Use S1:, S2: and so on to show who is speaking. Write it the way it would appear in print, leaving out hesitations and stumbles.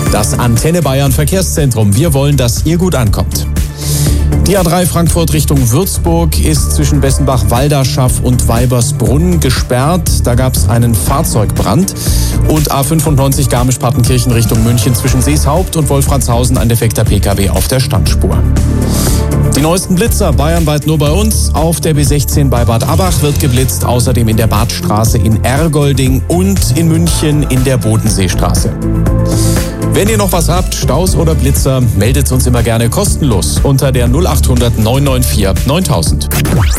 S1: Das Antenne Bayern Verkehrszentrum. Wir wollen, dass ihr gut ankommt. Die A3 Frankfurt Richtung Würzburg ist zwischen Bessenbach-Walderschaff und Weibersbrunn gesperrt. Da gab es einen Fahrzeugbrand. Und A95 Garmisch-Partenkirchen Richtung München zwischen Seeshaupt und Wolfratshausen ein defekter Pkw auf der Standspur. Die neuesten Blitzer bayernweit nur bei uns. Auf der B16 bei Bad Abbach wird geblitzt, außerdem in der Badstraße in Ergolding und in München in der Bodenseestraße. Wenn ihr noch was habt, Staus oder Blitzer, meldet uns immer gerne kostenlos unter der 0800 994 9000.